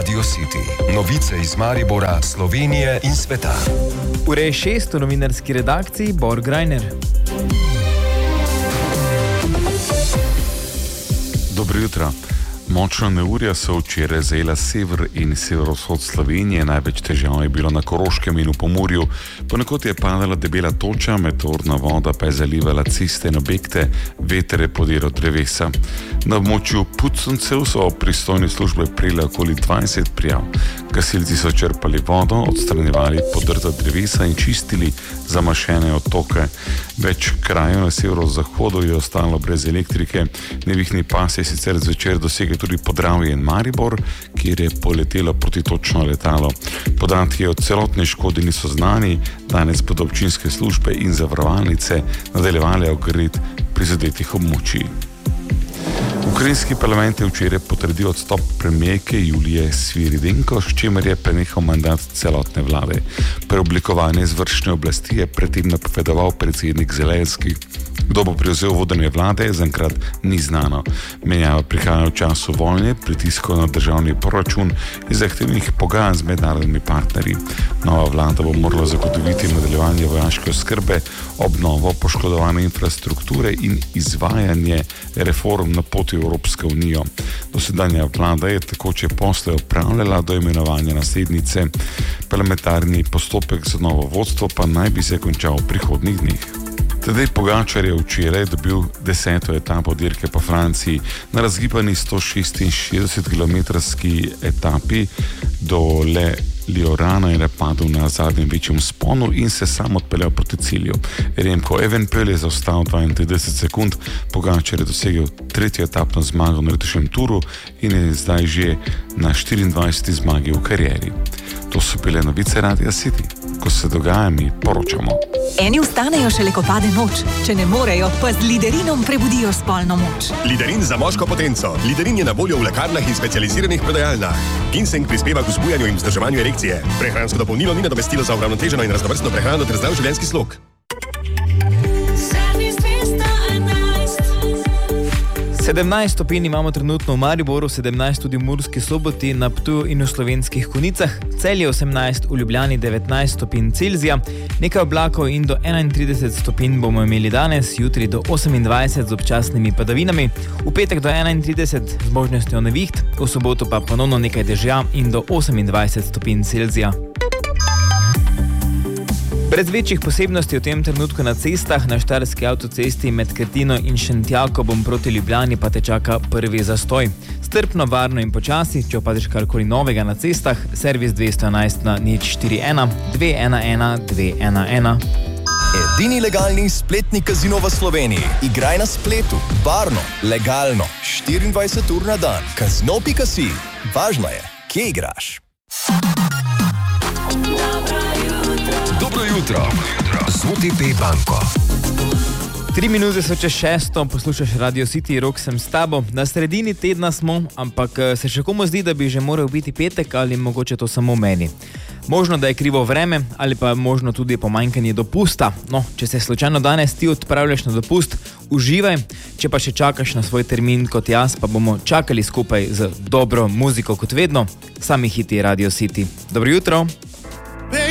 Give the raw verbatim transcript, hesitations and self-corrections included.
Radio City. Novice iz Maribora, Slovenije in sveta. Ure šest v novinarski redakciji Bor Grajner. Dobro jutro. Močna neurja so včeraj zajela sever in severovzhod Slovenije, največ težav je bilo na Koroškem in v Pomurju. Ponekod je padala debela toča, meteorna voda pa je zalivala ceste in objekte, veter je podiral drevesa. Na območju Puconcev so pristojne službe prejele okoli dvajset prijav. Gasilci so črpali vodo, odstranjevali podrta drevesa in čistili zamašene otoke. Več krajev na severozahodu je ostalo brez elektrike. Nevihni pas je sicer zvečer dosegel tudi Podravje in Maribor, kjer je poletelo protitočno letalo. Podatki o celotni škodi niso znani, danes bodo občinske službe in zavarovalnice nadaljevale ogrid prizadetih območij. Ukrajinski parlament je včeraj potrdil odstop premijerke Julije Sviridenko, s čimer je prenehal mandat celotne vlade. Preoblikovanje izvršne oblasti je predtem napovedoval predsednik Zelenski. Kdo bo prevzel vodenje vlade, zaenkrat ni znano. Menjava prihaja v času vojne, pritiskov na državni proračun in zahtevnih pogajanj z mednarodnimi partnerji. Nova vlada bo morala zagotoviti nadaljevanje vojaške oskrbe, obnovo poškodovane infrastrukture in izvajanje reform na poti v Evropsko unijo. Dosedanja vlada je takoče posle opravljala do imenovanja naslednice. Parlamentarni postopek za novo vodstvo pa naj bi se končal v prihodnjih dneh. Tadej Pogačar je včeraj dobil deseto etapo dirke po Franciji. Na razgibani sto šestinšestdesetkilometrski etapi do Le Liorana je padel na zadnjem večjem sponu in se sam odpeljal proti cilju. Remko Evenepoel je zaostal dvaintrideset sekund, Pogačar je dosegel tretjo etapno zmago na letošnjem turu in je zdaj že na štiriindvajseti zmagi v karieri. To so bile novice Radia City. Ko se dogaja, mi poročamo. Eni vstanejo šele, ko pade noč. Če ne morejo, pa z Liderinom prebudijo spolno moč. Liderin za moško potenco. Liderin je na voljo v lekarnah in specializiranih prodajalnah. Ginseng prispeva k vzbujanju in vzdrževanju erekcije. Prehransko dopolnilo ni nadomestilo za uravnoteženo in raznovrstno prehrano ter zdrav življenjski slog. sedemnajst stopinj imamo trenutno v Mariboru, sedemnajst tudi v Murski Soboti, na Ptuju in v Slovenskih Konjicah, Celje osemnajst, v Ljubljani devetnajst stopinj Celzija, nekaj oblakov in do enaintrideset stopinj bomo imeli danes, jutri do osemindvajset z občasnimi padavinami, v petek do enaintrideset z možnostjo neviht, v soboto pa ponovno nekaj dežja in do osemindvajset stopinj Celzija. Brez večjih posebnosti v tem trenutku na cestah, na štajerski avtocesti med Krtino in Šentjakobom proti Ljubljani pa te čaka prvi zastoj. Strpno, varno in počasi, če opaziš karkoli novega na cestah, servis dvesto enajst na nič štiri ena dve ena ena dve ena ena. Edini legalni spletni kazino v Sloveniji. Igraj na spletu, varno, legalno, štiriindvajset ur na dan. Kazino pika si. Važno je, kje igraš. Dobro jutro z O T P banko. Tri minute so čez šesto, poslušaš Radio City, Rok sem s tabo. Na sredini tedna smo, ampak se še komu zdi, da bi že moral biti petek ali mogoče to samo meni. Možno, da je krivo vreme ali pa možno tudi pomanjkanje dopusta. No, če se slučajno danes ti odpravljaš na dopust, uživaj. Če pa še čakaš na svoj termin kot jaz, pa bomo čakali skupaj z dobro muziko kot vedno. Sami hiti Radio City. Dobro jutro.